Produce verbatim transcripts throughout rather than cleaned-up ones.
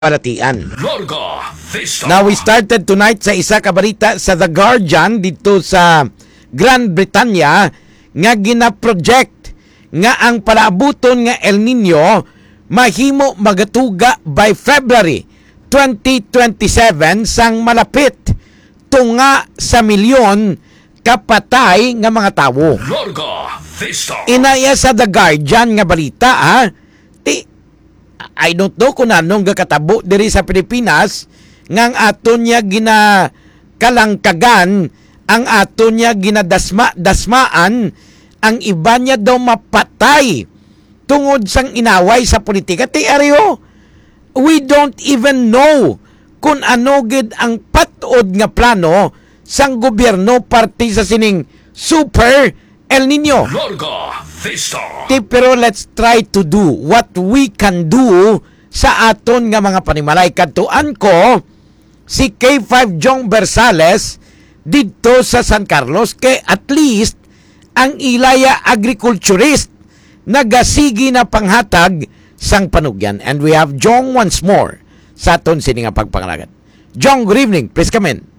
Palatian. Larga Vista. Now we started tonight sa isa ka balita sa The Guardian dito sa Grand Britannia nga gina-project nga ang palaabuton nga El Nino mahimo magatuga by February twenty twenty-seven sang malapit tunga sa milyon kapatay nga mga tawo. Larga Vista. Inaya sa The Guardian nga balita ha. Ti I don't know kung anong gakatabo diri sa Pilipinas ngang aton niya gina kalangkagan, ang aton niya ginadasma dasmaan, ang iba niya daw mapatay tungod sang inaway sa politika. Ti ariyo, we don't even know kung ano gid ang patod nga plano sang gobyerno parte sa sining Super El Nino. Larga Vista. Ti, pero let's try to do what we can do sa aton nga mga panimalay. Kadtuan ko si K five Jong Bersales dito sa San Carlos kay at least ang ilaya agriculturist nagasigi na panghatag sang panugyan. And we have Jong once more sa aton sini nga pagpangalagan. Jong, good evening. Please come in.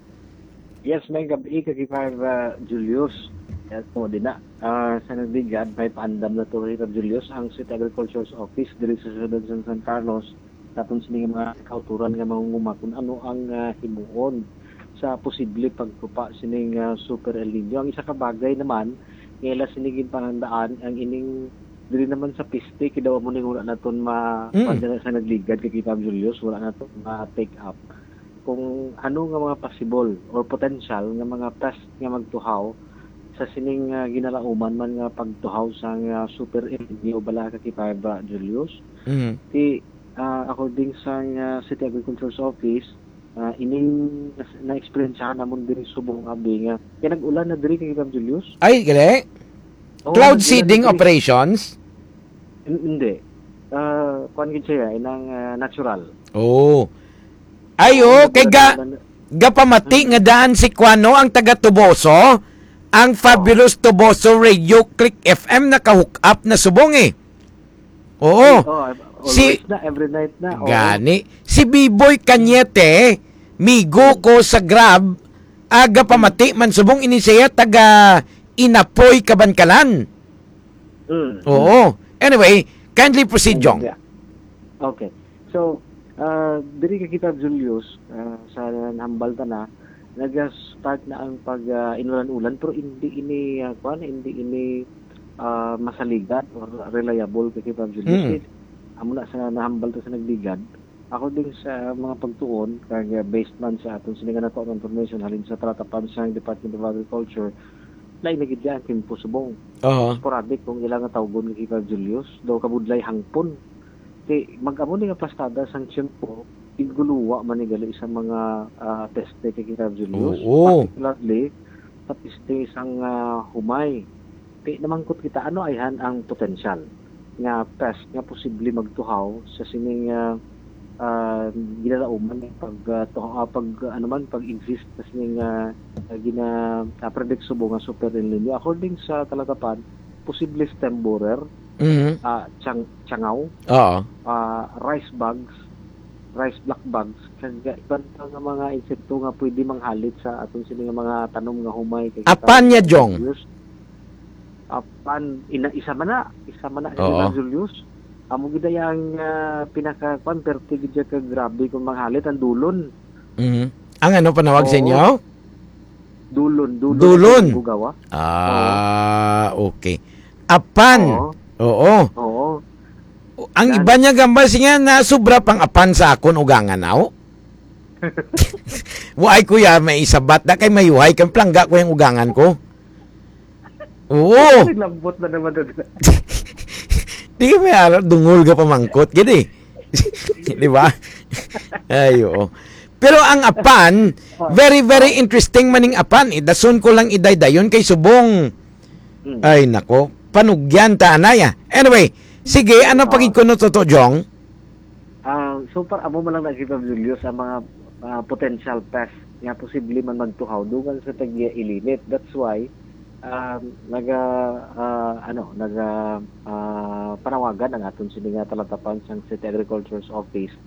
Yes, may gabi kakipar uh, Julius. Yes, mo din na. Uh, sa nagdigad, may paandam na to Rita Julius, ang City Agriculture's Office diri sa Ciudad San San Carlos. Tapos sining mga kauturan nga mangunguma kung ano ang uh, himuon sa posible pagtupa sining uh, Super El Nino. Ang isa ka bagay naman, ngayon sinigin pangandaan, ang ining diri naman sa piste, kidawa mo ning wala naton ma mm. sa nagligad kakipar Julius, wala naton ma-take up. Kung ano nga mga possible or potential nga mga pest nga magtuhaw sa sining uh, ginalauman man nga pagtuhaw sa uh, Super El Nino bala ka kipaba Julius. Mm-hmm. Ti uh, according sa uh, City Agriculture's Office, uh, ining na-experience na namon diri subong abi nga kay nag-ulan na diri kay Kipab Julius. Ay, gali? Oh, Cloud seeding operations? Hindi. Uh, kuan gid siya inang uh, natural. Oh. Ayo, kay ga gapamati nga daan si Kuano ang taga Tuboso, ang Fabulous Tuboso Radio Click F M naka-hook up na subong eh. Oo. Oh, si na every night na. Oh. Gani. Si B-Boy Cañete, migo ko sa Grab, aga pamati man subong ini siya taga Inapoy Kabankalan. Mm. Oo. Anyway, kindly proceed, Jong. Okay. So, Uh, diri ka kita Julius uh, sa Nahambal ta na nag-start na ang pag uh, inulan-ulan pero hindi ini uh, kuan hindi ini uh, masaligat or reliable ka kita Julius. Mm. Amo na sa Nahambal ta sa nagligad. Ako din sa mga pagtuon kag uh, based man sa aton siningan nato ang information halin sa tratapan sa Department of Agriculture lay nagidyan kimpo subong. Oo. Sporadic kung ilang tawgon ni kita Julius do kabudlay hangpon. Kay mag-amo ni nga plastada sang tiyempo iguluwa man ni gali sa mga uh, teste kay Kipab Julius. Oo. Particularly patiste sang uh, humay. Kay namangkot kita ano ayhan ang potential nga pest nga posible magtuhaw sa sining uh, uh, ginalauman pag uh, tuhaw, pag uh, ano man pag exist sa sining uh, gina uh, predict subo nga Super El Nino. According sa talatapan, posible stem borer. Mhm. Uh, chang changaw, Oo. uh, rice bugs, rice black bugs, kag iban pa nga mga insekto nga pwede manghalit sa atong sini nga mga tanom nga humay kay Apan niya, Jong? Apan ina isa man na, isa man na Oo. ni Julius. Amo gid yang uh, pinaka kwan perti gid ka grabe kung manghalit ang dulon. Mhm. Ang ano panawag sa Oo. inyo? Dulon, dulon. Dulon. Bugawa. Ah, okay. Apan. Oo. Oo. Oo. Ang Yan. iba niya gambal siya na sobra pang apan sa akon ugangan naw. Why kuya may isabat na kay mayuhay kay plangga ko yung ugangan ko. Oo. Naglambot na naman doon. Di ka may alam, dungol ka pamangkot. Gini. Di ba? Ay, oo. Pero ang apan, very, very interesting maning apan. Idason ko lang idaydayon kay subong. Ay, nako. Panugyan ta anaya. Anyway, sige, ano pagid ko no to, Jong? Ah, uh, so par amo man lang nakita Julius sa mga uh, potential pest nga posible man magtuhaw dugan sa tagya ilinit. That's why um naga uh, ano naga uh, panawagan ang aton sini nga talatapan sang City Agriculture's Office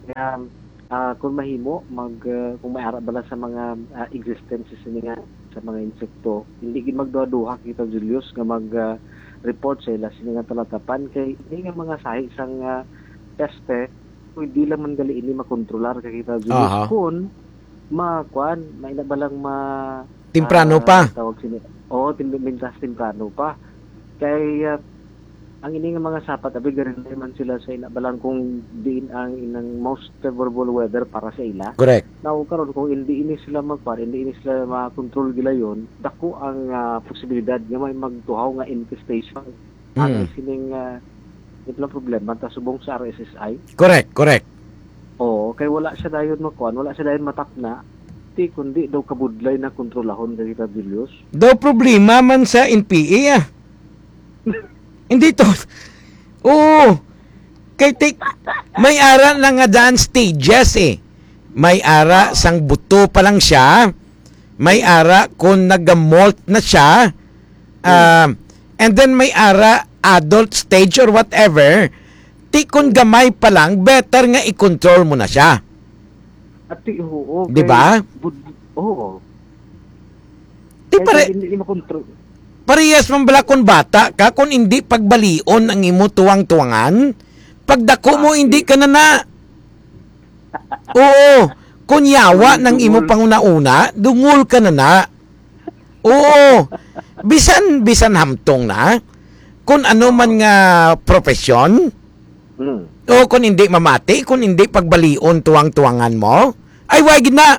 Kaya ah, kung mahimo mag ah, kung may ara bala sa mga ah, existences nga sa mga insekto, hindi gid magduha-duha kita Julius nga mag ah, report sa ila sini nga talatapan kay hindi nga mga sahi sang ah, peste kung hindi lang man gali ini makontrolar kay kita Julius Aha. kun makuan may na balang ma Temprano ah, pa. tawag sini oh mintas temprano pa kay ah, ang ini nga mga sapat abi garin man sila sa ila balang kung diin ang inang most favorable weather para sa ila. Correct. Now karon kung hindi ini sila magpar, hindi ini sila ma-control gila yon, dako ang ah, posibilidad nga may magtuhaw nga infestation. Mm. Ang sining uh, ito lang problema ta subong sa R S S I. Correct, correct. Oo, kay wala siya dayon makuan, wala siya dayon matakna. Ti kundi daw kabudlay na kontrolahon kay kita Julius. Daw problema man sa N P A ah. Hindi to. Oo. Kay tik may ara na nga daan stages eh. May ara sang buto pa lang siya. May ara kung nag-molt na siya. Um, and then may ara adult stage or whatever. Ti kung gamay pa lang, better nga i-control mo na siya. At ti oo, Di ba? bud- Oo. Ti Kaya pare, hindi, hindi makontrol. parehas man bala kung bata ka, kung hindi pagbalion ang imo tuwang-tuwangan, pagdako mo hindi ka na na. Oo, kung yawa ng imo panguna-una, dungol ka na na. Oo, bisan bisan hamtong na, kung ano man nga profesyon, Mm. o kung hindi mamati, kung hindi pagbalion tuwang-tuwangan mo, ay wag na.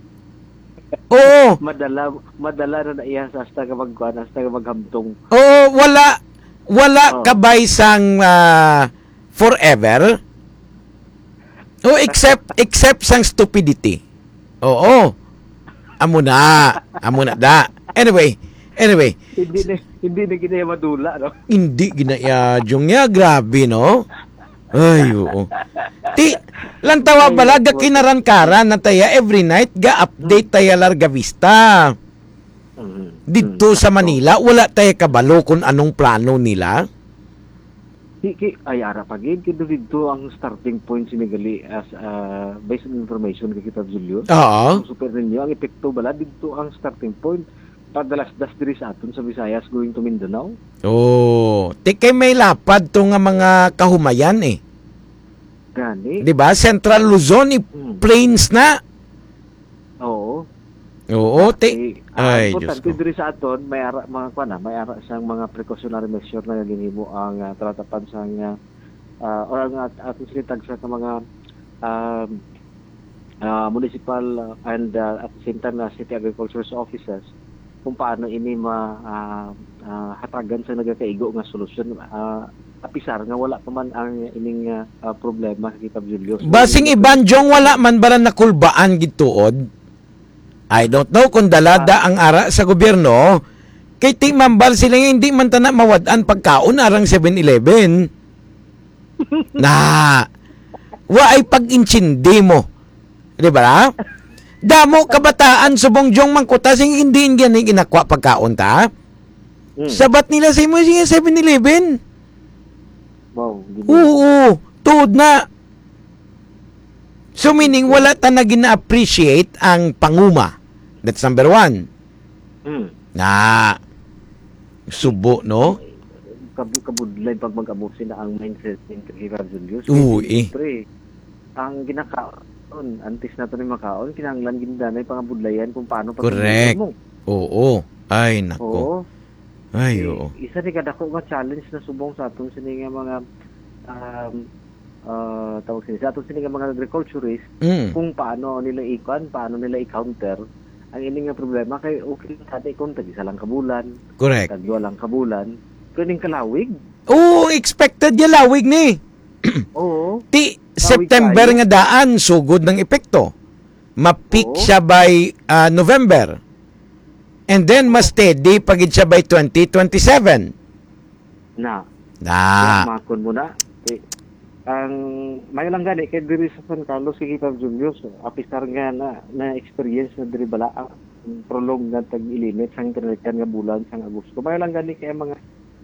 Oo, Madala madala na naiya sa hasta ka magkuan, hasta ka maghamtong. oo, wala wala Oh. kabay sang ah, forever. Oh, except except sang stupidity. Oo. Amo na, amo na da. Anyway, anyway, Hindi na hindi na kinaya madula, no? hindi ginayadjong niya, grabe no. Ay, oo. Ti, lang tawa bala, ga kinaran-karan na taya every night, ga update taya Larga Vista. Mm. Dito sa Manila, wala tayo kabalo kung anong plano nila. Ki, ki, ay ara pa gid kito dito ang starting point sinigali as uh, based on information kay kita Julio. Oo. Ang super ninyo ang epekto bala dito ang starting point. Padalas-das diri sa aton sa Visayas going to Mindanao. Oh, ti kay may lapad to nga mga kahumayan eh. Gani. 'Di ba? Central Luzon i Hmm. plains na. Oo. Oo, ti. Ay, Ay, Diyos importante ko. diri sa aton may ara mga kuan may ara sang mga precautionary measure na ginhimo ang uh, talatapan sang uh, uh, or ang at aton sinitag sa mga um, uh, municipal uh, and uh, at the same time na city agriculture offices kung paano ini ma uh, uh, hatagan sa nagakaigo nga solusyon uh, apisar nga wala pa man ang ining uh, uh, problema kita Julius. Basing ibanjong wala man bara nakulbaan gituod. I don't know kung dalada ang ara sa gobyerno. Kay ti mambal sila nga hindi man tana mawadaan pagkaon arang seven eleven. Na wa ay pag-inchindi mo. 'Di ba? Damo kabataan subong jong mangkuta sing hindi gani ginakwa pagkaon ta. Hmm. Sabat nila sa imo sige seven eleven. Wow, gini- Oo, tuod na. So meaning wala ta na gina-appreciate ang panguma. That's number one. Hmm. Na subo, no? Kabu kabudlay pag mag-amo sila ang mindset ng Kira Julius. Oo, eh. Pre, ang ginakaon, antes na ito ni makaon, kinanglan gindanay pangabudlayan kung paano Correct. mo. Oo. Ay, Oo. nako. Ay, Eh, oo. Isa ni kadako nga challenge na subong sa atong sini nga mga um, uh, tawag sini sa atong sini nga mga agriculturist Mm. kung paano nila ikon, paano nila i-counter ang ini nga problema kay okay sa atin kung tag-isa lang kabulan, Correct. tag-dua lang kabulan, kuning kalawig. Oo, expected ya lawig ni. Oo. Ti September tayo. nga daan sugod ng epekto. Ma-peak Oo. siya by ah, November. And then mas steady pagid siya by twenty twenty-seven. Na. Na. Makon mo na. Eh, ang may lang gani kay diri sa San Carlos kay Kita Julius apisar nga na na experience na diri bala ang prolong na tag-ilimit sang internet nga bulan sang Agosto. May lang gani kay mga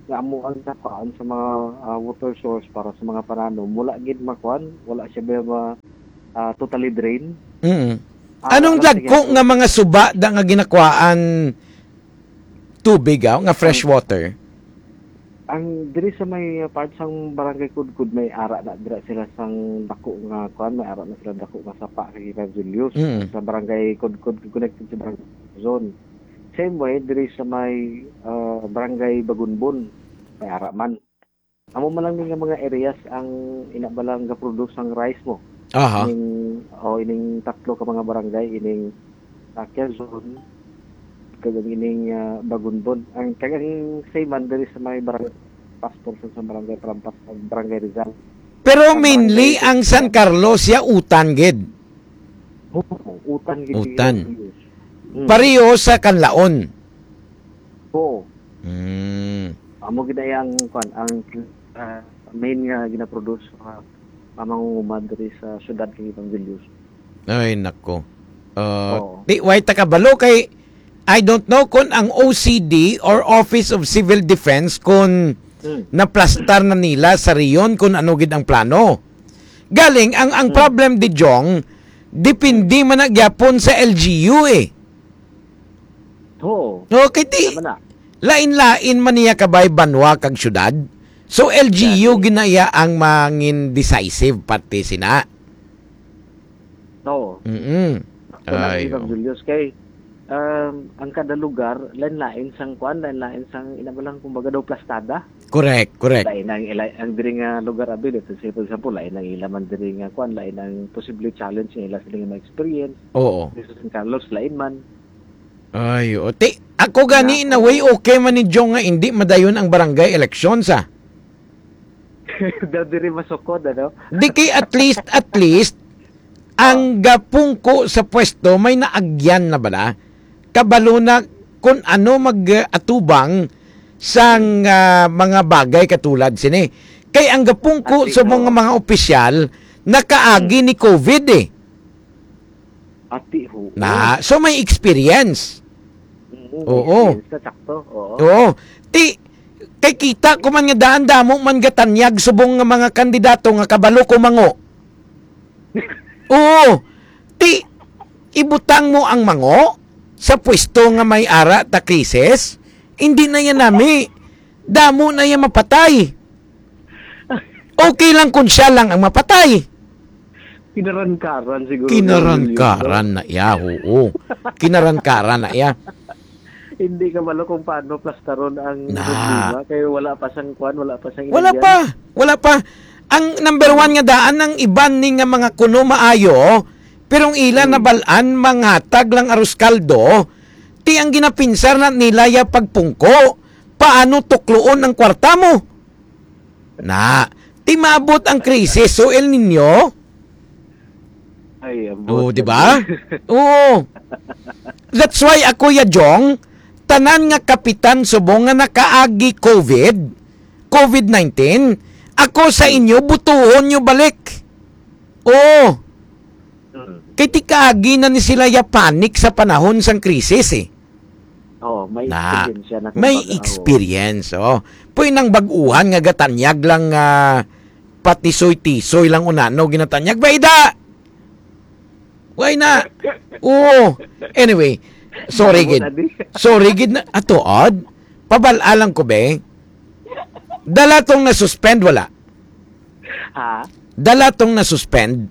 nga amo ang takaan sa mga ah, water source para sa mga panano mula gid makuan wala siya ba ma- ah, totally drain. Mm. Ah, Anong wala dagko siya- nga mga suba da nga ginakuhaan tubig aw nga fresh water? Ang diri sa may uh, part sang barangay Kudkud may ara na dira sila sang dako nga kuan may ara na sila dako nga sapa kay Five Julius Mm. sa barangay Kudkud connected sa barangay zone. Same way diri sa may uh, barangay Bagunbon may ara man. Amo man lang nga mga areas ang inabalang ga produce ang rice mo. Aha. Ining o ining tatlo ka mga barangay ining Takya zone kagang ining uh, Bagunbon. Ang kagang same man diri sa may barangay pastor sa barangay Prampas barangay Rizal. Pero mainly ang San Carlos ya utan gid. Oh, utan gid. Utan. Hmm. Pareho sa Kanlaon. Oo. Mm. Amo gid ay ang kwan ang uh, main nga gina-produce sa uh, mamangungumad diri sa syudad kay Evangelos. Ay nako. Uh, Oo. di way ta kabalo kay I don't know kung ang O C D or Office of Civil Defense kung Hmm. naplastar na nila sa riyon kung ano gid ang plano. Galing ang ang problem di Jong depende man nagyapon sa L G U eh. Oo. Okay di Tama na. lain-lain man niya kabay banwa kag syudad. So L G U ginaya ang mangin decisive parte sina. Oo. Mm. Ay, Ay. Julius kay um, ang kada lugar lain-lain sang kuan lain-lain sang inabalang kumbaga daw plastada. Correct, correct. Lain ang ila- ang diri nga lugar abi dito say for example lain ang ila man diri nga kuan lain ang possibly challenge nila sila nga experience. Oo. Dito sa San Carlos lain man. Ay, o. Ti, ako gani in a way okay man ni Jong nga hindi madayon ang barangay elections ah. Daw diri masukod ano. Di kay at least, at least, ang gapungko sa pwesto may naagyan na bala. Kabalo na kung ano mag-atubang sang ah, mga bagay katulad sini. Kay ang gapungko Ati, sa mga no. mga opisyal nakaagi ni COVID eh. Ati ho. Na, so may experience. Mm, Oo. Sa sakto. Oo. Oo. Ti, kay kita ko man nga daan damo man gatanyag subong nga mga kandidato nga kabalo ko mango. Oo. Ti, ibutang mo ang mango sa pwesto nga may ara ta krisis, hindi na yan nami. Damo na yan mapatay. Okay lang kung siya lang ang mapatay. Kinarangkaran siguro. Kinarangkaran na iya, oo. Kinarangkaran na iya. Hindi ka malo kung paano plastaron ang Na. problema kaya wala pa sang kuan, wala pa sang Wala ilagyan. pa. Wala pa. Ang number one nga daan ng iban ni nga mga kuno maayo, pero ang ila na balaan mangatag lang arus kaldo, ti ang ginapinsar na nila ya pagpungko. Paano tukloon ang kwarta mo? Na, ti maabot ang krisis so El Nino. Ay, Oo, ambot. di ba? Oo. That's why ako ya Jong, tanan nga kapitan subong nga nakaagi COVID, COVID nineteen, ako sa inyo butuhon nyo balik. Oo. Mm. Kay ti kaagi na ni sila ya panic sa panahon sang krisis eh. Oh, may Na, experience siya na may kumbaga, experience, oh. Puy nang baguhan nga gatanyag lang nga patisoy-tisoy lang unano ginatanyag. Baida! Why na? Oo. Anyway, sorry gid. Sorry gid na ato odd. Pabalalang ko be. Dala tong na-suspend wala. Ha? Dala tong na-suspend.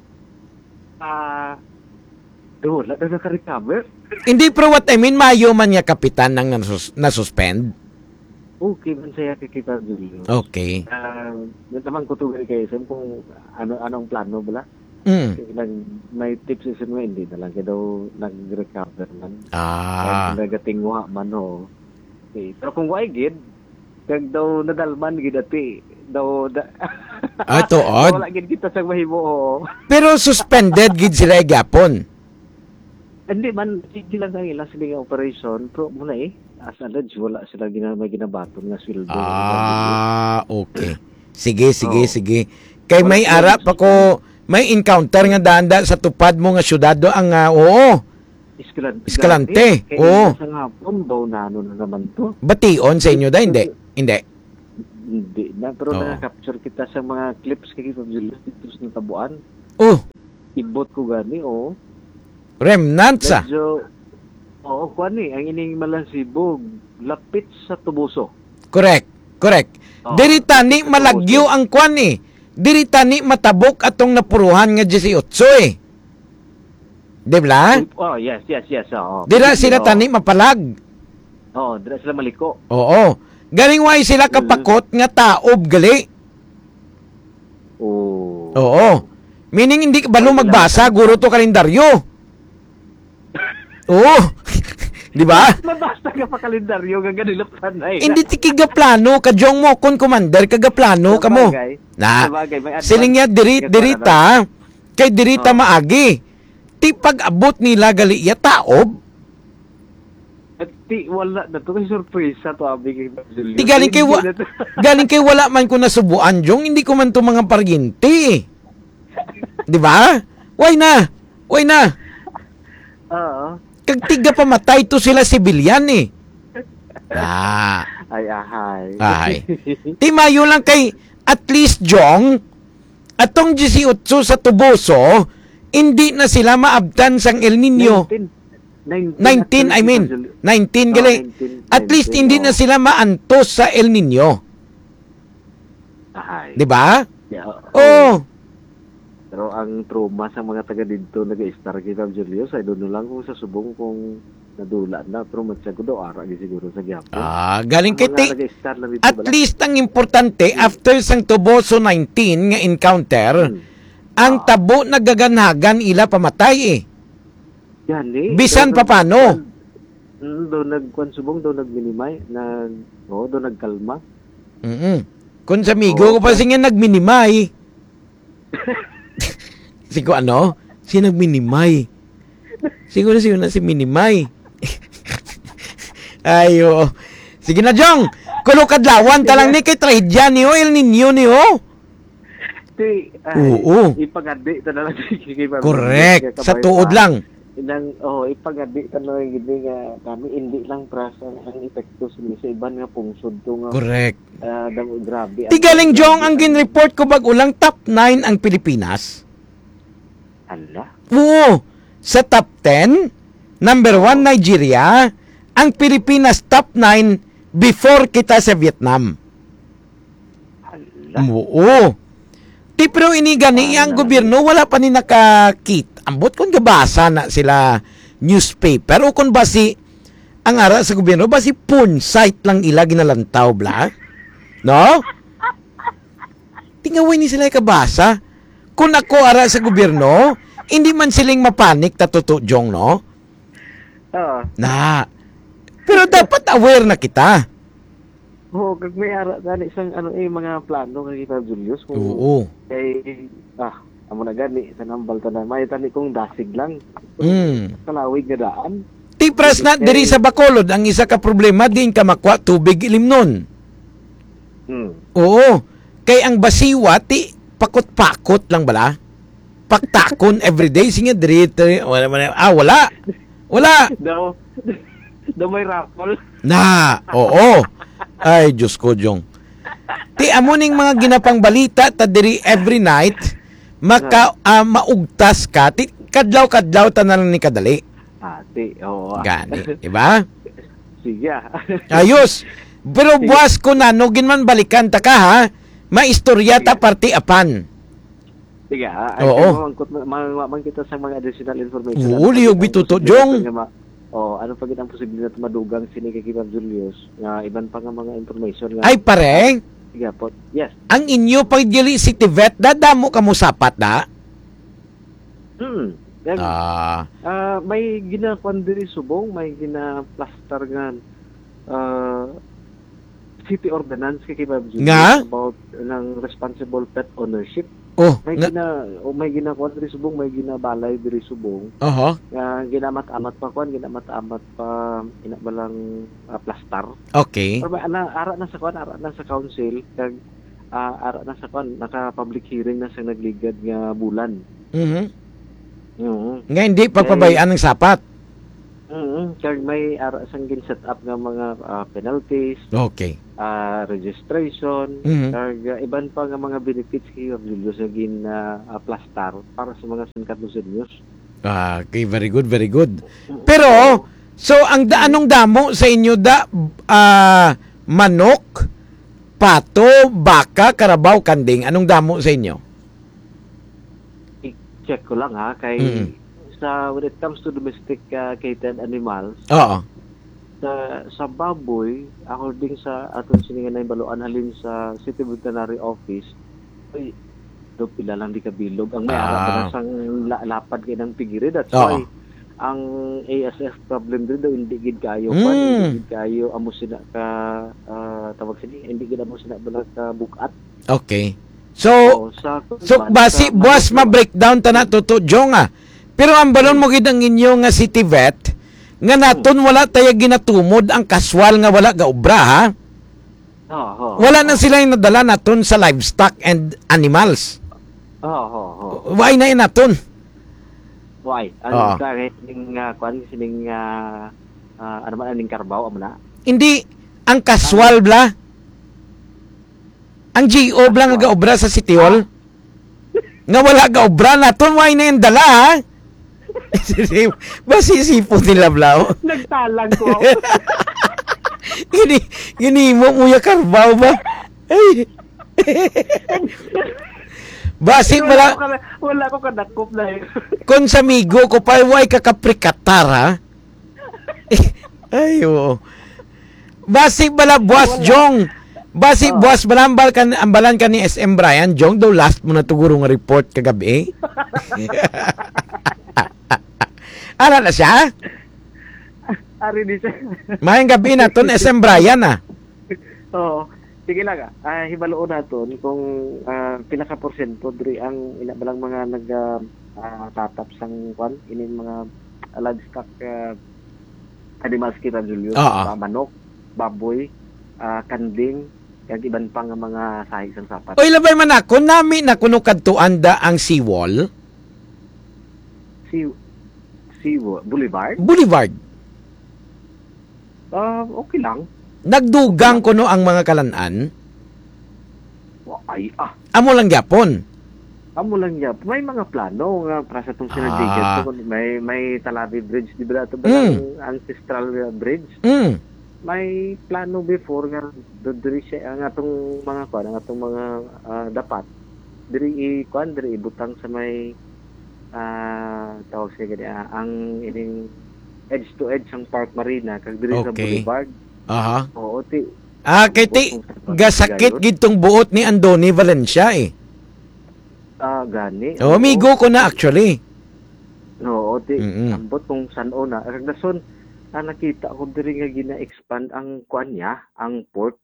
Ah, uh, wala na naka-recover. Hindi pero what I mean, mayo man niya kapitan ng nasus- na-suspend. Okay, man saya kikita dulu. Okay. Ah, uh, naman ko tuloy kayo Sam kung ano anong plano bala. Mm. Nag may tips sa mo hindi na lang kaya daw nag-recover man. Ah. Kaya nagatingwa man ho. Okay. Pero kung why gid, kag daw nadalman gid ati daw da, Ah, to odd. wala gid kita sa mahimo ho. Pero suspended gid sila gapon. Hindi man hindi lang ang ilang sila nga operation pero muna eh as alleged wala sila gina may ginabaton nga sweldo. Ah, okay. Sige, sige, Oo. sige. Kay may Wala- arap ako, may encounter nga danda sa tupad mo nga syudad do ang uh, oo, Escalante. Escalante, Kaya oo. sa hapon daw na ano na naman to. bation sa inyo da hindi. Hindi. Hindi na, pero Oo. na-capture kita sa mga clips kay Kipab Julius dito sa natabuan. Oh, Ibot ko gani, oh. remnants ah. Medyo, oo, kuan ni, ang ining malansibog, lapit sa tubuso. Correct. Correct. Oo. Diri tani malagyo ang kwan eh. Diri tani matabok atong napuruhan nga eighteen eh. Di ba? Oh, yes, yes, yes, oo. Dira sila Oo. tani mapalag. Oo, dira sila maliko. Oo. Galing way sila kapakot nga taob gali. Oo. Oo. Meaning hindi ka balo magbasa, guro to kalendaryo. Oo. Di ba? Mabasta ka pa kalendaryo, gaganilaptan na eh. Hindi ti kigaplano ka jong mo kon commander kagaplano ka mo. Sabagay. Na. Sabagay, may advance. Siling niya diri Ito, dirita kay dirita Oh. maagi. Ti pag-abot nila gali ya taob. At ti, wala na to. May surpresa to, abi kay Julius. Ti galing kay wa, Hindi na to. galing kay wala man ko nasubuan jong hindi ko man to mga parginti. Di ba? Why na? Why na? Oo. Kag tiga pamatay to sila sibilyan eh. Ah. Ay, ahay. Ay. Ti mayo lang kay at least jong atong eighteen sa Tuboso hindi na sila maabtan sang El Nino. nineteen. nineteen I mean. nineteen Oh, gali. nineteen, At least nineteen, hindi oh. na sila maantos sa El Nino. Ahay. Di ba? Yeah, Oh. Pero ang trauma sa mga taga dito nag-star kay Kap Julius, ay doon lang kung sa subong kung nadula na. Pero magsyago daw, ara di siguro sa gyapon. Ah, galing Ang kay mga ti. nag-star lang dito At bala. least ang importante after sang Tuboso nineteen nga encounter, ang Ah. tabo nagaganhagan ila pamatay eh. Yan eh. Bisan Doon pa paano? nag- Mm, doon nagkuan subong, doon nagminimay, nag, oh, doon nagkalma. Mm. Kung sa migo Oo, ko pa sige nagminimay. Sigo ano? Si nagminimay. Siguro siguro na si minimay. Ayo. Sige na Jong. Kulo kadlawan talang ni kay trade ni o El Nino ni o. Ti, ay, Oo. ipagadi ta na lang kay Kap Correct. Julius, Sa kabay tuod pa. lang. Inang, oh, ipagadi ta na lang gini nga kami hindi lang prasa ang epekto sa sa iban nga pungsod to nga Correct. ah, damo grabe. Ti galing Jong ang gin-report ko bag ulang top nine ang Pilipinas. Ala. Oo. Sa top ten, number one Nigeria, ang Pilipinas top nine before kita sa Vietnam. Ala. Oo. Ti pero ini gani ang gobyerno wala pa ni nakakit. Ambot kung gabasa na sila newspaper o kung basi ang ara sa gobyerno basi pun site lang ila ginalantaw bla. No? Tingawin ni sila kabasa. Kung ako ara sa gobyerno, hindi man siling mapanik tatuto jong no? Oo. Na. Pero dapat aware na kita. Oo, kag may ara gani isang ano eh mga plano kay Kap Julius kung Oo. kay ah amo na gani sa nambal tanan may tani kong dasig lang. Mm. Kalawig nga daan. Tipras na diri sa Bacolod ang isa ka problema din ka makwa tubig ilimnon. Hmm. Oo. Kay ang basiwa ti pakot-pakot lang bala. Paktakon everyday singa diri diri- wala man ah wala. Wala. Daw daw may raffle. Na. Oo. Ay Diyos ko Jong. Ti amo ning mga ginapang balita ta diri every night maka ah, maugtas ka ti kadlaw-kadlaw ta na lang ni kadali. Ate, oo. ah. Gani, di ba? Sige. ah. Ayos. Pero buwas ko na, no, ginman balikan ta ka, ha? Maistorya ta parti apan. Sige. ah. Ay, Oo. kaya mamangkot ma- man kita sa mga additional information. Oo, Ano liyog pa gid ang bituto, posibilidad Jong. nga ma- Oh, ano pa gid ang posibilidad madugang sini kay Kap Julius nga iban pa nga mga information nga. Ay pare, Sige po. Yes. ang inyo pag dili City Vet, dadamo ka mo sapat da? Hmm. Yan, Ah, ah, may ginakuan diri subong, may gina-plaster nga ah, city ordinance kay Kap Julius Nga? about ng responsible pet ownership. oh, May nga, gina o may ginakuan diri subong, may ginabalay diri subong. oho, Nga ginamat-amat pa kuan, ginamat-amat pa ina balang ah, plaster. okay. Or may ana ara na sa kuan, ara na sa council kag ah, ara na sa kuan, naka public hearing na sa nagligad nga bulan. Mhm. Oo. Nga hindi pagpabayaan ng sapat. Mm, kag may ara sang gin set up nga mga ah, penalties. Okay. ah, registration, Mhm. kag ah, iban pa nga mga benefits kayo Julius nga gin uh, plastar para sa mga San Carlos Seniors. Ah, okay, very good, very good. Pero, so, ang da, anong damo sa inyo da, ah, manok, pato, baka, karabaw, kanding, anong damo sa inyo? I-check ko lang ha, kay Mm. sa when it comes to domestic uh, catered animals, Oo. sa sa baboy, according sa atong siningan na baluan halin sa City Veterinary Office, ay do pila lang di kabilog ang may Ah. ara ba sang la- lapad kay ng pigiri. That's Oo. why ang A S F problem din daw hindi gid kayo pa, Mm. hindi gid kayo amo sina ka ah, tawag sini hindi gid amo sina bala ka bukat. Okay. So, Oo, sa so, basi, sa- buwas ma-breakdown ta na tuto, Jong, ah. Pero ang balon mo gid ang inyo nga city vet, nga naton wala tayo ginatumod ang kaswal nga wala ga obra, ha? Oo. Wala na sila yung nadala naton sa livestock and animals. Oo, oo, oo. Why na yun naton? Why? Oo. Ang kahit ning uh, kwan sining uh, uh, ano man aning karbaw amo na. Hindi, ang kaswal bla. Ang G O bla nga gaobra sa City Hall. Nga wala gaobra naton, why na yung dala, ha? Masisipo nila bla. oh. Nagtalang ko. Gini, gini mo muya karbaw ba? Ay. Basi wala, wala, ko ka- wala ko kadakop na eh. kon sa migo ko pa, why ka kaprikatar, ha? Ay, oo. Basi bala, buwas, Jong. Basi, buwas, bala, ambal ka, ambalan ka ni S M Brian, Jong, daw last mo na tuguro nga report kagabi. Ara na siya? Ari di siya. Mayang gabi na ton S M Brian, ah. Oo. Sige lang ah. Ah, hibaloon naton kung ah, pinaka porsyento diri ang ina balang mga nag ah, ah, tatap sang kwan ini mga ah, livestock uh, animals kita Julius, Oo. ah, manok, baboy, ah, kanding, kag iban pa nga mga sahi sang sapat. Oy, labay man ako, nami na kuno kadtuan da ang seawall, Si si Boulevard. Boulevard. Ah, okay lang. Nagdugang kuno ang mga kalanan. Ay ah. Amo lang gyapon. Amo lang ya. May mga plano nga para sa tong Ah. sinadigan. May may Talabi Bridge, di ba ito ba Mm. ang ancestral uh, bridge? Mm. May plano before nga do- diri siya ang atong mga kuan, ang atong mga ah, dapat diri i kuan diri ibutang sa may ah tawag siya gani ah, ang ining edge to edge ang Park Marina kag diri sa Okay. Boulevard. Aha. Oo, ti Ah, kay ti gasakit gid tong buot ni Andoni Valencia eh. ah gani. Oh, amigo ko na actually. Oo, ti Mm-mm. ambot kung san-o na. Kag dason ah, nakita ko diri nga gina-expand ang kuan niya, ang port.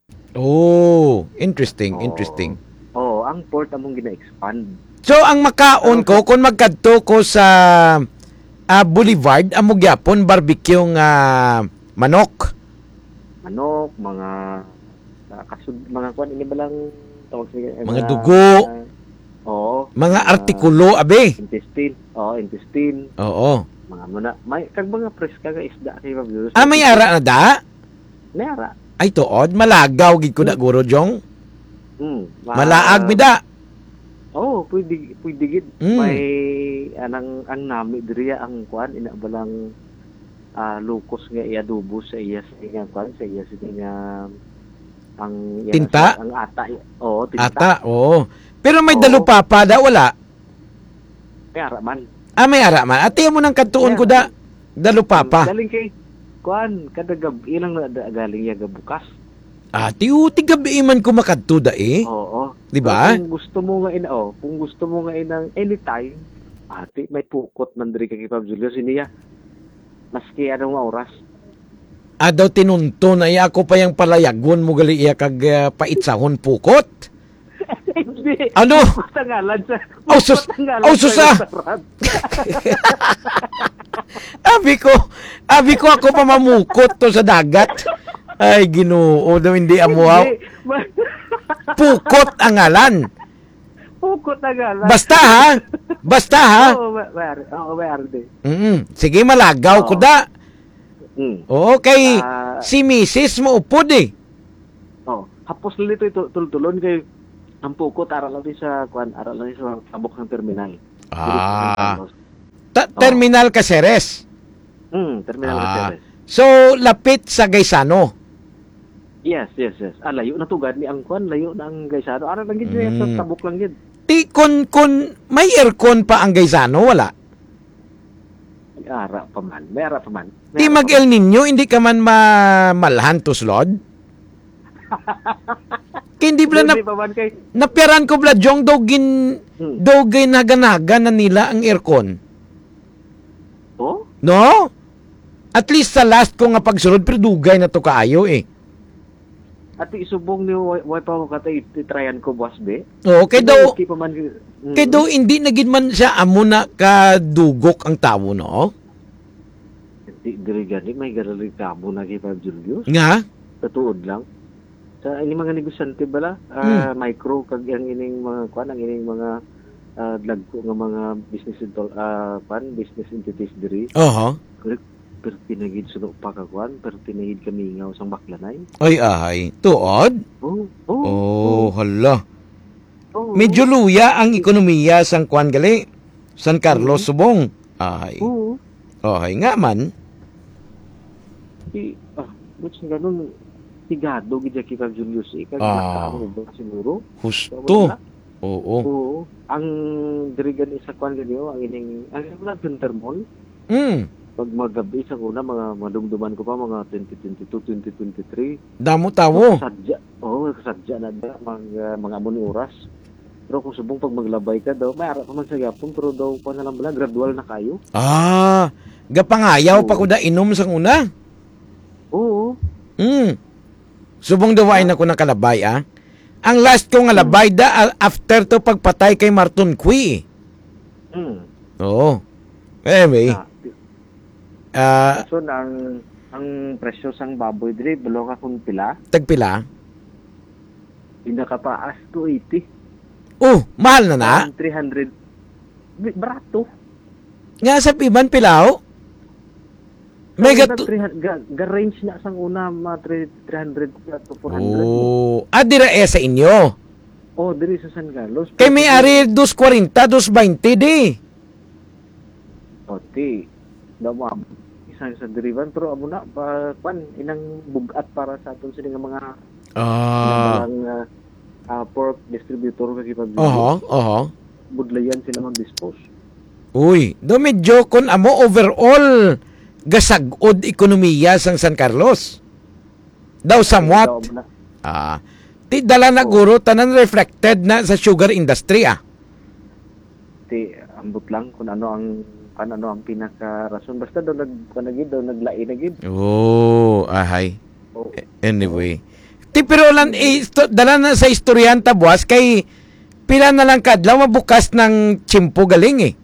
Oh, interesting, Oo. interesting. Oo, ang port among gina-expand. So ang makaon ko kung magkadto ko sa ah, Boulevard amo gyapon barbecue nga manok. Manok, mga uh, kasud mga kuan ini ba lang tawag siya Mga dugo. ah, oo, Mga ah, artikulo abe. intestine. Oo, intestine. Oo. Mga muna, may kag mga preska nga isda kay Pablo. Ah, may ara na da? May ara. Ay tuod, malagaw gid ko na guro Jong. Mm, ma- Malaag mi da. Oo, pwede pwede gid. Mm. May anang ang nami diri ang kuan ina ba lang ah, lukos nga iadubo sa iya sa iya kuan sa iya sa nga ang iya Tinta? sa- ang ata. Oo, tinta. Ata, oo. Pero may Oo. dalupapa da wala. May ara man. Ah, may ara man. Ate mo nang kadtuon ko da. Dalupapa. Galing kay kuan kada gabi lang na da- galing ya bukas. Ate, o, tigabi man ko makadto da eh. Oo. Di ba? So, kung gusto mo nga ina oh, kung gusto mo nga inang anytime, ate may pukot man diri kay Pab Julius iniya. Maski anong oras. Ah, daw tinunto na iya ako pa yung palayagon mo gali iya kag uh, paitsahon pukot. Hindi. Ano? Tangalan sa. Oh, sus- tangalan oh, sus- ah. restaurant. Abi ko, abi ko ako pa mamukot to sa dagat. Ay, Ginoo, daw hindi amuaw. Hindi. Ma- Pukot ang ngalan. Pukot tangalan. Basta ha? Basta ha? Oo, may may- oo, may arde. Mm, sige, malagaw ko Oo. da. Mm. Oo, kay Ah. si Missus mo upod eh. hapos na dito ito tultulon kay ang pukot aral lang din sa kuan, aral lang din sa tabok ng terminal. Ah. Ta- terminal Caceres. Hmm, terminal Ah. Caceres. So, lapit sa Gaisano. Yes, yes, yes. Ah, layo na tugad ni ang kuan, layo na ang Gaisano. Aral lang gid Mm. sa tabok lang gid. Ti, kun, kun, may aircon pa ang Gaisano, wala? May ara pa man. May ara pa man. May Ti ara mag pa man. El Nino, hindi ka man mamalhan to slod? Kaya hindi bala na, Hindi pa man kay napiaran ko bala, Jong, dogin, Hmm. dogin haganaga na nila ang aircon. Oh? No? At least sa last ko nga pagsunod, pero dugay na to kaayo eh. At isubong ni way way pa ko katay titryan ko boss be. Oo, kay daw, Okay pa man. Mm. kay daw hindi na gid man siya amo na kadugok ang tawo, no? Di diri gani may garali kamo na kay Pab Julius. Nga? Tatuod lang. Sa ini mga negosyante bala, Hmm. ah, micro kag ang ining mga kuan ang ining mga uh, lagko nga mga business ento ah pan business entities diri. Oho. Pero pinagid suno pa ka kuan, pero pinagid kami ngaw sang baklanay. Ay, ay. Tuod? Oh, oh. Oh, hala. oh, Medyo luya ang ekonomiya sang Juan gali. San Carlos Subong. Ay. Oo. Okay nga man. Si, ah, what's nga ganun, sigado, gidya kay Julius, eh, kag Ah. nakakaroon ba siguro? Husto. Oo. Oo. Ang dirigan isa kwan ganyo, ang ining, ang ining Pintermol, Mm. pag magabi sa kuna, mga madumduman ko pa, mga twenty twenty-two, twenty twenty-three, Damo tawo. kasadya, oo, oh, kasadya na da, mga, mga amon oras. Pero kung subong pag maglabay ka daw, may ara pa man sa gapon, pero daw pa na lang bala, gradual na kayo. Ah. Gapangayaw pa ko da inom sang una. Oo. Mm. Subong dawain ako ng kalabay, ah. Ang last ko nga labay da ah, after to pagpatay kay Marton Cui. Hmm. Oo. Anyway. Ah, Ah, so, ang, ang presyo sang baboy diri, below ka kung pila, tagpila. pinakapaas to eighty. Oh, mahal na na. Ang three hundred. Bi- Barato. Nga sa piban pilaw. May Sa una, gato. three hundred ga, ga range na sang una mga three hundred to four hundred. Oh, ah, dira eh sa inyo. Oh, diri sa San Carlos. Kay may ari two forty, two twenty di. Oti. Daw mo isang sa derivan pero amo na pa pan inang bugat para sa aton sini nga mga Ah. mga uh, uh, pork distributor kay pag Oho, oho. budlayan sila mag-dispose. Uy, do medyo kon amo overall gasagod ekonomiya sang San Carlos. Daw somewhat. Daw mo na. Ah, ti dala na guro tanan reflected na sa sugar industry ah. Ti ambot lang kung ano ang kan ano ang pinaka rason basta daw nag kanagid daw naglain na gid. Oh, ahay. Oh. Anyway. Ti pero lan eh, isto- dala na sa istoryanta buwas kay pila na lang kadlaw mabukas ng tsimpo galing eh.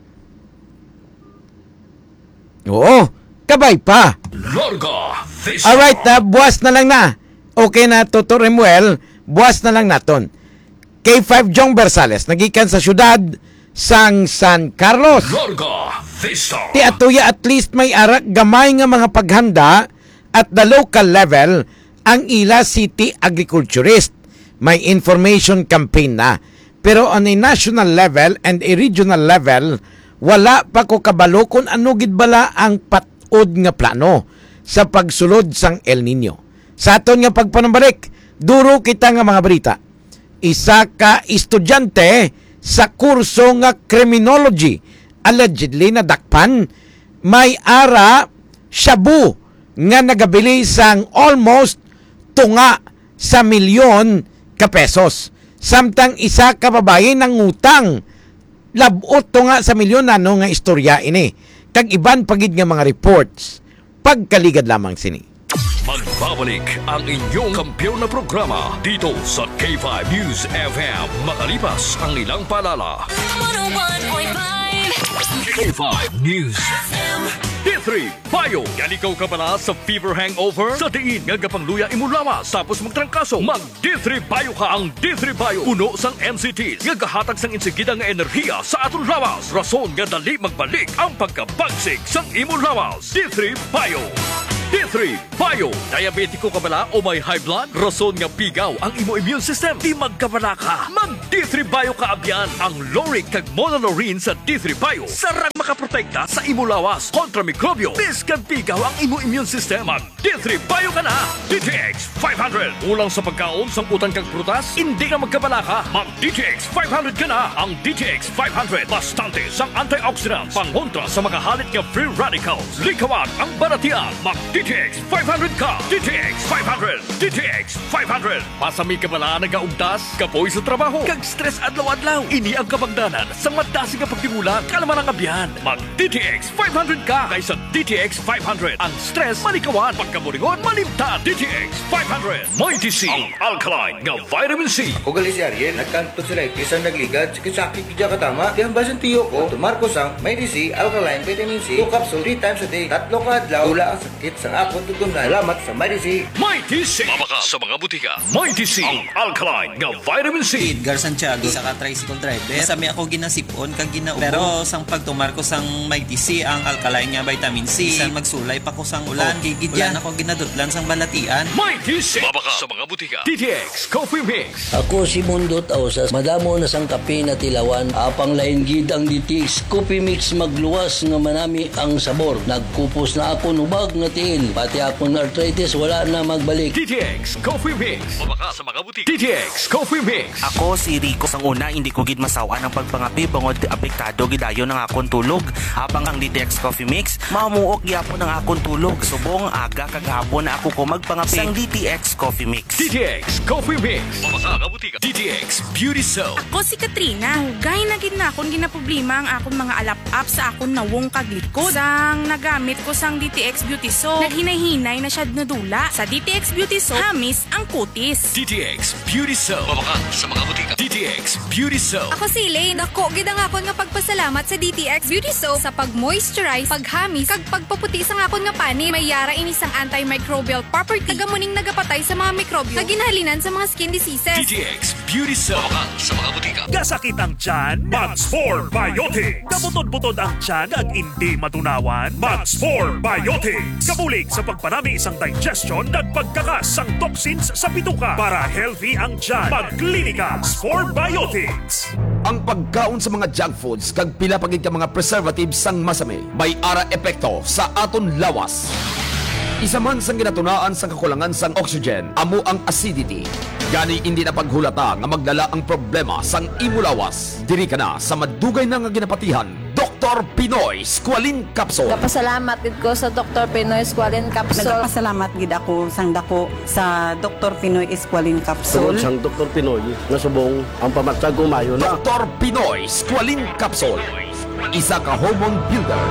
Oo, kabay pa. Larga Vista. Alright na, buwas na lang na. Okay na, Toto Remuel, buwas na lang naton. K five Jong Bersales, nagikan sa syudad sang San Carlos. Larga Vista. Ti atuya at least may arak gamay nga mga paghanda at the local level ang ila city agriculturist. May information campaign na. Pero on a national level and a regional level, wala pa ko kabalo kung ano gid bala ang patod nga plano sa pagsulod sang El Nino. Sa aton nga pagpanambalik, duro kita nga mga balita. Isa ka estudyante sa kurso nga criminology allegedly nadakpan may ara shabu nga nagabili sang almost tunga sa milyon ka pesos. Samtang isa ka babae nang utang labot tunga sa milyon ano nga istorya ini. Kag iban pagid nga mga reports. Pagkaligad lamang sini. Magbabalik ang inyong kampiyon na programa dito sa K five News F M makalipas ang ilang paalala. one oh one point five K five News D three Bayo. Galikaw ka pala sa fever hangover? Sa diin nga gapangluya imo lawas tapos magtrangkaso. Mag D three Bayo ka ang D three Bayo. Puno sang N C Ts nga gahatag sang insigida nga enerhiya sa aton lawas. Rason nga dali magbalik ang pagkabagsik sang imo lawas. D three Bayo. D three Bio. Diabetiko ka bala o may high blood? Rason nga pigaw ang imo immune system. Di magkabala ka. Mag D three Bio ka abyan. Ang Loric kag Monolaurin sa D three Bio. Sarang makaprotekta sa imo lawas kontra mikrobyo. Biskan pigaw ang imo immune system. Mag D three Bio ka na. D T X five hundred. Ulang sa pagkaon, sangkutan kag prutas, hindi na magkabala ka. Mag D T X five hundred ka na. Ang D T X five hundred. Bastante sang antioxidants. Pangontra sa mga halit nga free radicals. Likawan ang baratian. Mag D T X five hundred ka. D T X five hundred. D T X five hundred. Pasami ka bala nagaugdas, kapoy sa trabaho, kag stress adlaw-adlaw. Ini ang kabangdanan sa madasi nga pagtimulan, kalaman ang abyan. Mag D T X five hundred ka kaysa D T X five hundred. Ang stress malikawan, pagkaburingon malimtan. D T X five hundred. Mighty C. Ang alkaline nga vitamin C. Ako gali si Ariel, nagkanto sila isang nagligad, sakit-sakit kaya katama. Di ang basan tiyo ko, tumarko sang Mighty C, alkaline, vitamin C, two capsule, three times a day. Tatlo ka adlaw, wala ang sakit sang akong tutunan. Salamat sa Mighty C. Mighty C. Mabaka sa mga butika. Mighty C. Ang alkaline nga vitamin C. Edgar Santiago, isa ka tricycle driver. Sami ako ginasipon kag ginaubo. Pero sang pagtumar ko sang Mighty C, ang alkaline nga vitamin C, isang magsulay pa ko sang ulan. Gigid yan ako ginadutlan sang balatian. Mighty C. Mabaka sa mga butika. D T X Coffee Mix. Ako si Mundot Ausas, madamo na sang kape na tilawan, apang lain gid ang D T X Coffee Mix magluwas nga manami ang sabor. Nagkupos na ako nubag nga tiil, pati akong arthritis wala na magbalik. D T X Coffee Mix. Mabaka sa mga butika. D T X Coffee Mix. Ako si Rico. Sang una, hindi ko gid masawa ng pagpangapi bangod apektado gidayon ng akong tulog. Habang ang D T X Coffee Mix, mamuok gyapon ng akong tulog. Subong aga kagahapon na ako ko magpangapi sang D T X Coffee Mix. D T X Coffee Mix. Mabaka mga butika. D T X Beauty Soap. Ako si Katrina. Gay na gid na akong ginaproblema ang akong mga alap-up sa akong nawong kaglikod. Sang nagamit ko sang D T X Beauty Soap, naghinay-hinay na siya nadula. Sa D T X Beauty Soap, hamis ang kutis. D T X Beauty Soap. Mabaka sa mga butika. D T X Beauty Soap. Ako si Elaine. Ako, gid ang akon nga pagpasalamat sa D T X Beauty Soap sa pag-moisturize, paghamis, kag pagpaputi sa akon nga pani. May yara ini sang antimicrobial property. Tagamuning nagapatay sa mga mikrobyo. Kag ginahalinan sa mga skin diseases. D T X Beauty Soap. Mabaka sa mga butika. Gasakit ang tiyan, Max four Biotics. Kabutod-butod ang tiyan at hindi matunawan, Max four Biotics. Kabulig sa pagpanami isang digestion at pagkakas ang toxins sa bituka para healthy ang tiyan. Mag-Clinica four Biotics. Ang pagkaon sa mga junk foods kag pila pagid ka mga preservatives sang masami may ara epekto sa aton lawas. Isa man sang ginatunaan sa kakulangan sang oxygen, amo ang acidity. Gani hindi na paghulata nga magdala ang problema sang imo lawas. Diri ka na sa madugay na nga ginapatihan, Doctor Pinoy Squalene Capsule. Nagpasalamat gid ko sa Doctor Pinoy Squalene Capsule. Nagpasalamat gid ako sang dako sa Doctor Pinoy Squalene Capsule. Sang Doctor Pinoy nasubong ang pamatsag umayo na. Doctor Pinoy Squalene Capsule. Isa ka hormone builder.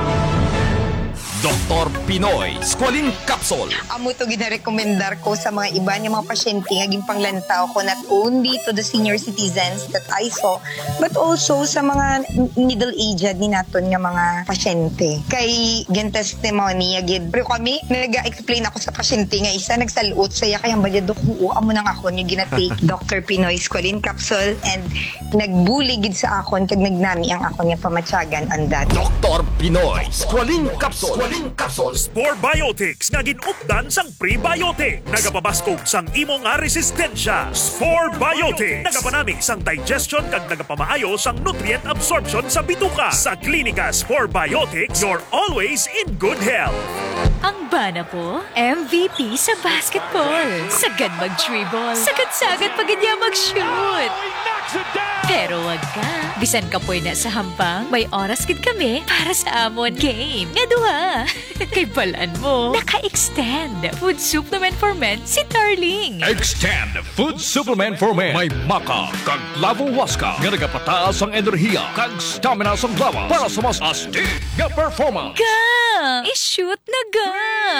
Doctor Pinoy Squalene Capsule. Amo to ginarekomendar ko sa mga iba niya mga pasyente nga ging panglantaw ko not only to the senior citizens that I saw but also sa mga middle-aged ni naton nga mga pasyente. Kay gen testimony agid. Pero kami nag-explain ako sa pasyente nga isa nagsaluot saya kay hambal do ko amo nang ako yung ginatake Doctor Pinoy Squalene Capsule and nagbuli gid sa akon kag nagnami ang akon nga pamatyagan on that. Doctor Pinoy Squalene Capsule. Capsules for Biotics nga ginupdan sang prebiotic. Nagapabaskog sang imo nga resistensya. For Biotics. Nagapanami sang digestion kag nagapamaayo sang nutrient absorption sa bituka. Sa Clinicas for Biotics, you're always in good health. Ang bana po, M V P sa basketball. Sagad mag-dribble. Sagad-sagad pag niya mag-shoot. Pero wag ka. Bisan ka po na sa hambang, may oras kid kami para sa amon game. Nga duha. Kay balaan mo, naka-extend. Food supplement for men si Darling. Extend Food Supplement for Men. May maka kag lavo waska nga nagapataas ang enerhiya kag stamina sang lawas para sa mas astig nga performance. Ga! I-shoot na ga!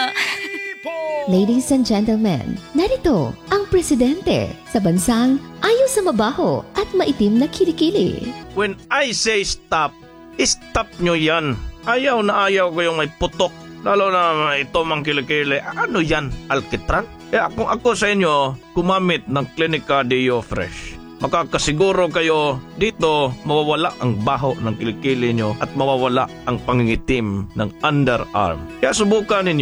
Ladies and gentlemen, narito ang presidente sa bansang ayaw sa mabaho at maitim na kilikili. When I say stop, stop nyo yan. Ayaw na ayaw ko yung may putok. Lalo na ito mang kilikili. Ano yan? Alkitran? Eh kung ako sa inyo, kumamit ng Clinica Deo Fresh. Makakasiguro kayo dito mawawala ang baho ng kilikili nyo at mawawala ang pangingitim ng underarm. Kaya subukan ninyo.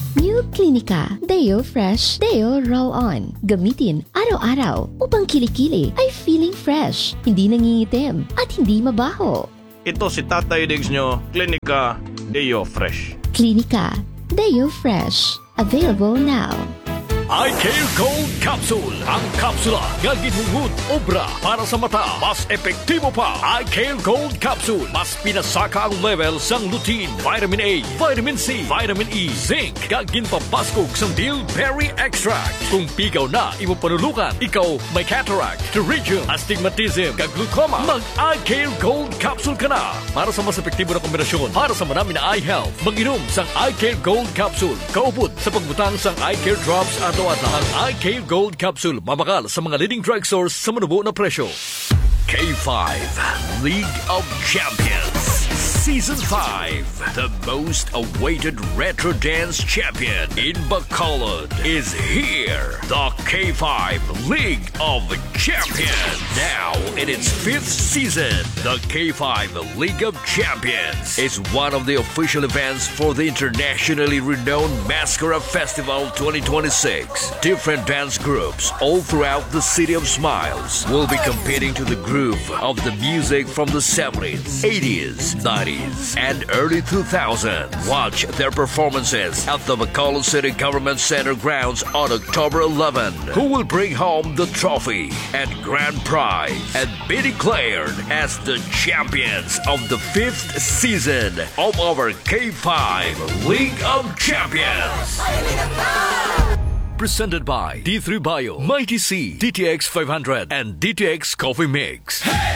New Clinica Deo Fresh Deo Roll-On. Gamitin araw-araw upang kilikili ay feeling fresh, hindi nangingitim at hindi mabaho. Ito si Tatay Diggs nyo, Clinica Deo Fresh. Clinica Deo Fresh. Available now. iCare Gold Capsule. Ang kapsula nga ginhungod obra para sa mata. Mas epektibo pa. iCare Gold Capsule. Mas pinasaka ang level sang lutein, vitamin A, vitamin C, vitamin E, zinc. Nga ginpapaskog sang bilberry extract. Kung pigaw na imo panulukan, ikaw may cataract, pterygium, astigmatism, kag glaucoma, mag iCare Gold Capsule ka na. Para sa mas epektibo na kombinasyon, para sa marami na eye health, mag-inom sang iCare Gold Capsule. Kaupod sa pagbutang sang iCare Drops at at ang iCare Gold Capsule mabakal sa mga leading drugstores sa manubo na presyo. K five League of Champions Season five. The most awaited retro dance champion in Bacolod is here. The K five League of Champions. Now in its fifth season, the K five League of Champions is one of the official events for the internationally renowned Mascara Festival twenty twenty-six. Different dance groups all throughout the City of Smiles will be competing to the groove of the music from the seventies, eighties, nineties, and early two thousands. Watch their performances at the Bacolod City Government Center grounds on October eleventh. Who will bring home the trophy and grand prize and be declared as the champions of the fifth season of our K five League of Champions. Presented by D three Bio, Mighty C, D T X five hundred, and D T X Coffee Mix. Hey!